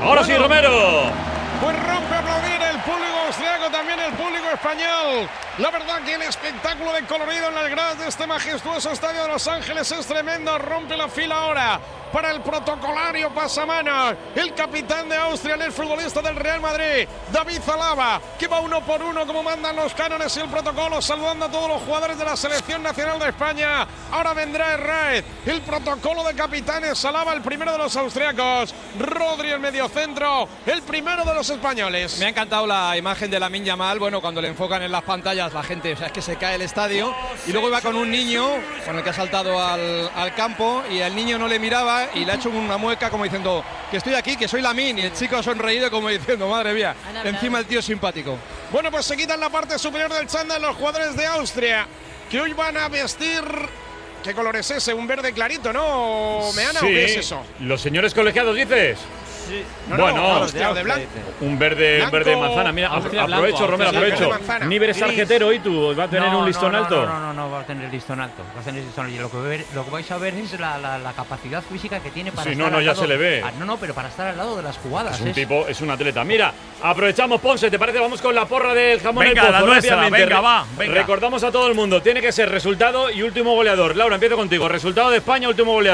Ahora sí, Romero. Pues rompe a aplaudir el público austriaco, también el público español. La verdad que el espectáculo de colorido en las gradas de este majestuoso estadio de Los Ángeles es tremendo. Rompe la fila ahora para el protocolario pasamanos, el capitán de Austria, el futbolista del Real Madrid, David Alaba, que va uno por uno como mandan los cánones y el protocolo, saludando a todos los jugadores de la selección nacional de España. Ahora vendrá Herrera, el protocolo de capitanes, Alaba, el primero de los austriacos, Rodri, el mediocentro, el primero de los españoles. Me ha encantado la imagen de Lamine Yamal. Bueno, cuando le enfocan en las pantallas, la gente, o sea, es que se cae el estadio. Y luego iba con un niño con el que ha saltado al campo, y el niño no le miraba y le ha hecho una mueca como diciendo que estoy aquí, que soy Lamine, y el chico ha sonreído como diciendo, madre mía, encima el tío es simpático. Bueno, pues se quitan la parte superior del chándal los jugadores de Austria, que hoy van a vestir... ¿Qué color es ese? ¿Un verde clarito, no, Meana? Sí. ¿O qué es eso? Los señores colegiados, ¿dices? Sí. Bueno, Austria, de blanco. Un verde de manzana. Mira, Austria aprovecho, blanco, Romero, Austria aprovecho. blanco. Níveres tarjetero y tú, ¿va a tener un listón alto? No, va a tener listón alto. Va a tener listón alto. Y lo que vais a ver es la capacidad física que tiene para estar al ya lado, se le ve. pero para estar al lado de las jugadas. Es un atleta. Mira, aprovechamos, Ponce, ¿te parece? Vamos con la porra del jamón Venga, El Pozo, la nuestra, rápidamente. venga, va, venga. Recordamos a todo el mundo, tiene que ser resultado y último goleador. Laura, empiezo contigo. Resultado de España, último goleador.